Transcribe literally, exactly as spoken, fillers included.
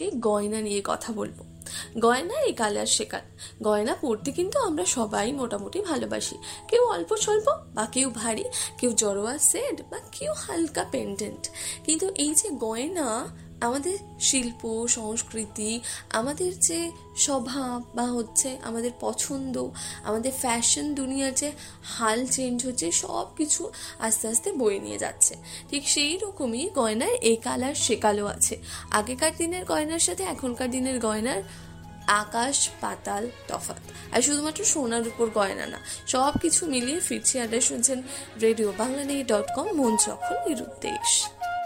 আজকে গয়না নিয়ে কথা বলবো। গয়না এই কালার সে কালার। গয়না পরতে কিন্তু আমরা সবাই মোটামুটি ভালোবাসি, কেউ অল্প স্বল্প বা কেউ ভারী, কেউ জড়োয়া সেট বা কেউ হালকা পেন্ডেন্ট। কিন্তু এই যে গয়না আমাদের শিল্প সংস্কৃতি, আমাদের যে স্বভাব বা হচ্ছে আমাদের পছন্দ, আমাদের ফ্যাশন দুনিয়ার যে হাল চেঞ্জ হচ্ছে, সব কিছু আস্তে আস্তে বয়ে নিয়ে যাচ্ছে। ঠিক সেই রকমই গয়নার এ কালার সে কালো আছে। আগেকার দিনের গয়নার সাথে এখনকার দিনের গয়নার আকাশ পাতাল তফাৎ। আর শুধুমাত্র সোনার উপর গয়না না, সব কিছু মিলিয়ে ফিরছি আড্ডা, শুনছেন radio Bangla news dot com, মন যখন নিরুদ্দেশ।